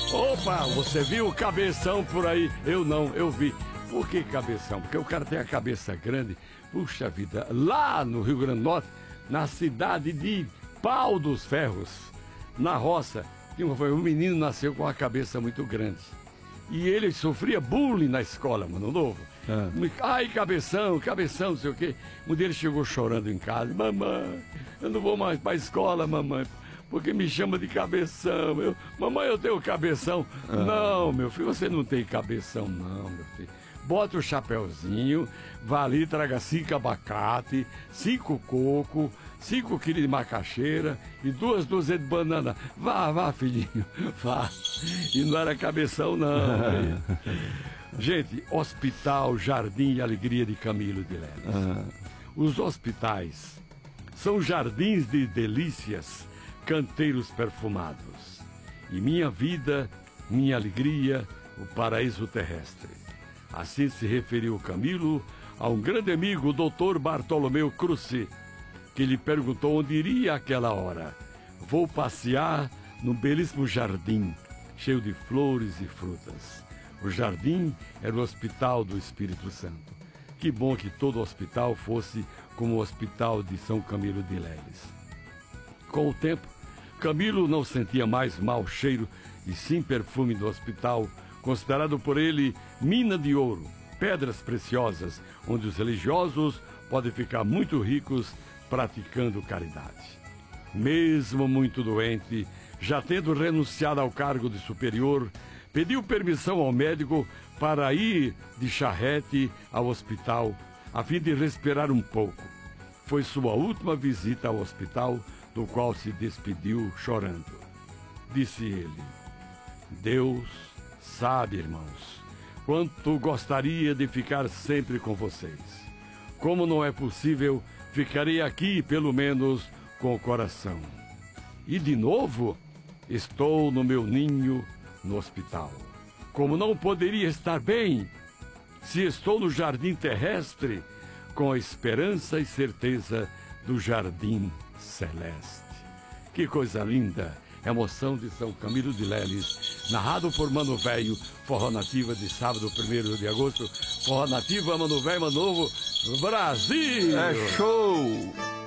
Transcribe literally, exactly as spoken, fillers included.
Opa, você viu o cabeção por aí? Eu não, eu vi. Por que cabeção? Porque o cara tem a cabeça grande. Puxa vida, lá no Rio Grande do Norte, na cidade de Pau dos Ferros, na roça, um menino nasceu com a cabeça muito grande. E ele sofria bullying na escola, mano, novo. Ah. Ai, cabeção, cabeção, não sei o quê. Um dia ele chegou chorando em casa. Mamãe, eu não vou mais pra escola, mamãe, porque me chama de cabeção. Eu, mamãe, eu tenho cabeção. Ah. Não, meu filho, você não tem cabeção, não, meu filho. Bota o chapéuzinho, vá ali, traga cinco abacate, cinco coco, cinco quilos de macaxeira e duas dúzias de banana. Vá, vá, filhinho, vá. E não era cabeção, não. Gente, Hospital Jardim e Alegria de Camilo de Leles. Ah. Os hospitais são jardins de delícias, canteiros perfumados. E minha vida, minha alegria, o paraíso terrestre. Assim se referiu Camilo a um grande amigo, o doutor Bartolomeu Cruci, que lhe perguntou onde iria àquela hora. Vou passear num belíssimo jardim, cheio de flores e frutas. O jardim era o Hospital do Espírito Santo. Que bom que todo hospital fosse como o Hospital de São Camilo de Leles. Com o tempo, Camilo não sentia mais mau cheiro e sim perfume do hospital, considerado por ele mina de ouro, pedras preciosas, onde os religiosos podem ficar muito ricos praticando caridade. Mesmo muito doente, já tendo renunciado ao cargo de superior, pediu permissão ao médico para ir de charrete ao hospital, a fim de respirar um pouco. Foi sua última visita ao hospital, do qual se despediu chorando. Disse ele: Deus sabe, irmãos, quanto gostaria de ficar sempre com vocês. Como não é possível, ficarei aqui pelo menos com o coração. E de novo, estou no meu ninho no hospital. Como não poderia estar bem, se estou no jardim terrestre, com a esperança e certeza do jardim celeste. Que coisa linda! Emoção de São Camilo de Leles, narrado por Mano Velho, Forró Nativa de sábado, primeiro de agosto. Forró Nativa, Mano Velho, Mano Novo, Brasil! É show!